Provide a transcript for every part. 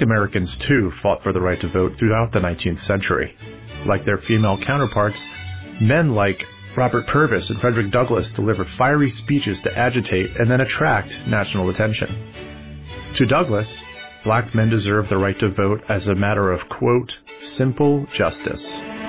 Black Americans, too, fought for the right to vote throughout the 19th century. Like their female counterparts, men like Robert Purvis and Frederick Douglass delivered fiery speeches to agitate and then attract national attention. To Douglass, black men deserve the right to vote as a matter of, quote, simple justice.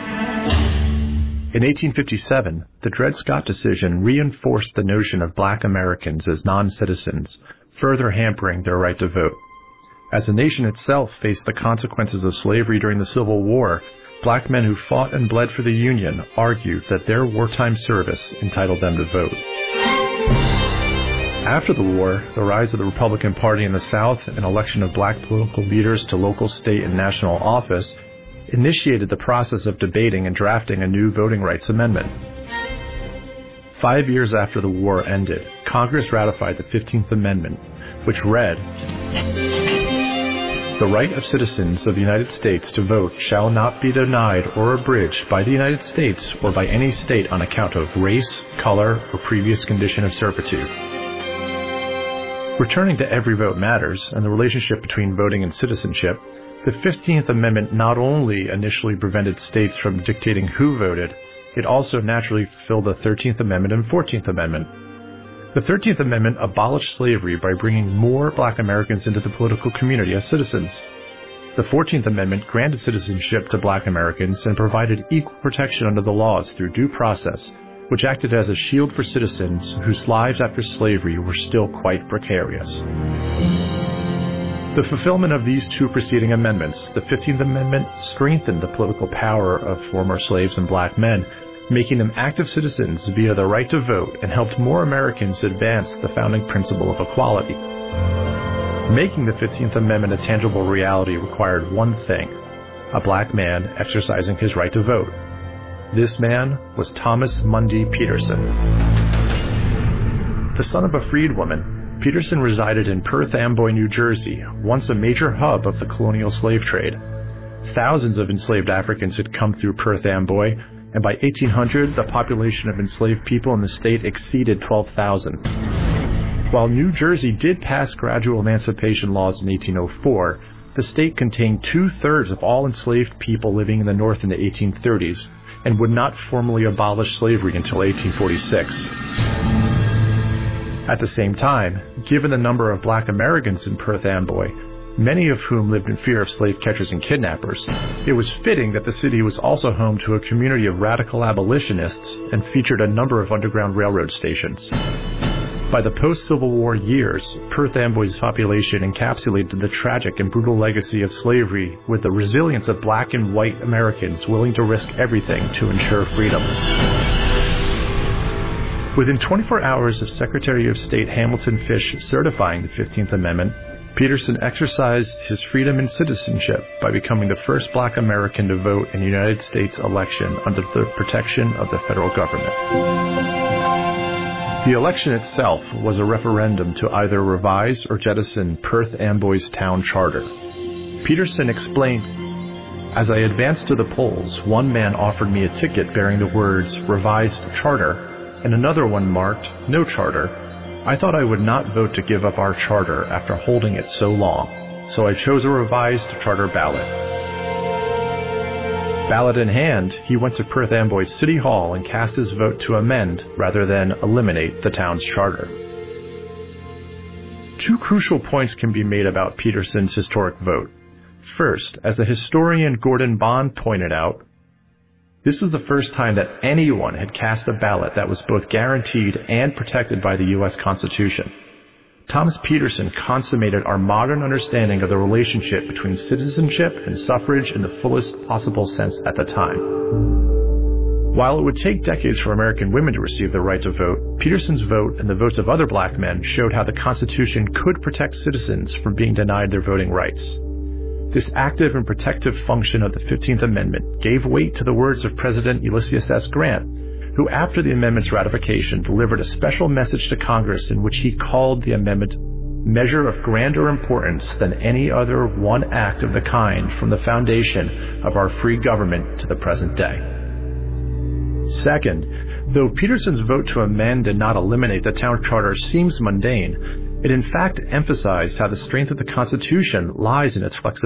In 1857, the Dred Scott decision reinforced the notion of black Americans as non-citizens, further hampering their right to vote. As the nation itself faced the consequences of slavery during the Civil War, black men who fought and bled for the Union argued that their wartime service entitled them to vote. After the war, the rise of the Republican Party in the South and election of black political leaders to local, state, and national office initiated the process of debating and drafting a new voting rights amendment. 5 years after the war ended, Congress ratified the 15th Amendment, which read, "The right of citizens of the United States to vote shall not be denied or abridged by the United States or by any state on account of race, color, or previous condition of servitude." Returning to Every Vote Matters and the relationship between voting and citizenship, the 15th Amendment not only initially prevented states from dictating who voted, it also naturally fulfilled the 13th Amendment and 14th Amendment. The 13th Amendment abolished slavery by bringing more black Americans into the political community as citizens. The 14th Amendment granted citizenship to black Americans and provided equal protection under the laws through due process, which acted as a shield for citizens whose lives after slavery were still quite precarious. The fulfillment of these two preceding amendments, the 15th Amendment strengthened the political power of former slaves and black men, making them active citizens via the right to vote, and helped more Americans advance the founding principle of equality. Making the 15th Amendment a tangible reality required one thing: a black man exercising his right to vote. This man was Thomas Mundy Peterson. The son of a freedwoman, Peterson resided in Perth Amboy, New Jersey, once a major hub of the colonial slave trade. Thousands of enslaved Africans had come through Perth Amboy, and by 1800, the population of enslaved people in the state exceeded 12,000. While New Jersey did pass gradual emancipation laws in 1804, the state contained 2/3 of all enslaved people living in the North in the 1830s, and would not formally abolish slavery until 1846. At the same time, given the number of black Americans in Perth Amboy, many of whom lived in fear of slave catchers and kidnappers, it was fitting that the city was also home to a community of radical abolitionists and featured a number of underground railroad stations. By the post-Civil War years, Perth Amboy's population encapsulated the tragic and brutal legacy of slavery with the resilience of black and white Americans willing to risk everything to ensure freedom. Within 24 hours of Secretary of State Hamilton Fish certifying the 15th Amendment, Peterson exercised his freedom and citizenship by becoming the first black American to vote in a United States election under the protection of the federal government. The election itself was a referendum to either revise or jettison Perth Amboy's town charter. Peterson explained, "As I advanced to the polls, one man offered me a ticket bearing the words revised charter, and another one marked no charter. I thought I would not vote to give up our charter after holding it so long, so I chose a revised charter ballot." Ballot in hand, he went to Perth Amboy City Hall and cast his vote to amend rather than eliminate the town's charter. Two crucial points can be made about Peterson's historic vote. First, as the historian Gordon Bond pointed out, this is the first time that anyone had cast a ballot that was both guaranteed and protected by the U.S. Constitution. Thomas Peterson consummated our modern understanding of the relationship between citizenship and suffrage in the fullest possible sense at the time. While it would take decades for American women to receive the right to vote, Peterson's vote and the votes of other black men showed how the Constitution could protect citizens from being denied their voting rights. This active and protective function of the 15th Amendment gave weight to the words of President Ulysses S. Grant, who after the amendment's ratification delivered a special message to Congress in which he called the amendment measure of grander importance than any other one act of the kind from the foundation of our free government to the present day. Second, though Peterson's vote to amend and not eliminate the town charter seems mundane, it in fact emphasized how the strength of the Constitution lies in its flexibility.